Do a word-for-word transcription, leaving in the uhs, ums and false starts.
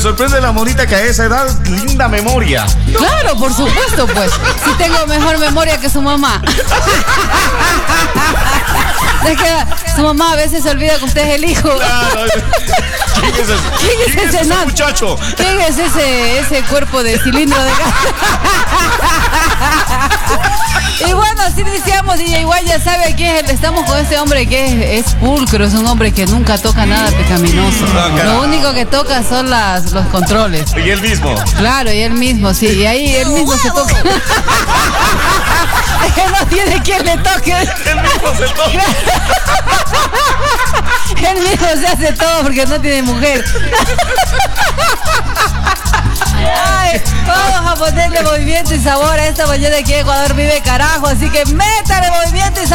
Sorprende la monita que a esa edad, linda memoria. Claro, por supuesto, pues. Si tengo mejor memoria que su mamá. Es que su mamá a veces se olvida que usted es el hijo. Claro. ¿Quién es, el, ¿Quién es ¿quién ese, es ese nan- muchacho? ¿Quién es ese, ese cuerpo de cilindro de gas? Y bueno, así decíamos, y igual ya sabe que es, estamos con este hombre que es, es pulcro, es un hombre que nunca toca nada pecaminoso. No, Lo único que toca son las, los controles. Y él mismo. Claro, y él mismo, sí, y ahí él mismo se toca. Es que no tiene quien le toque. Él mismo se toca. Él mismo se hace todo porque no tiene mujer. Ay, vamos a ponerle movimiento y sabor a esta mañana aquí en Ecuador Vive, carajo. Así que métale movimiento y sabor.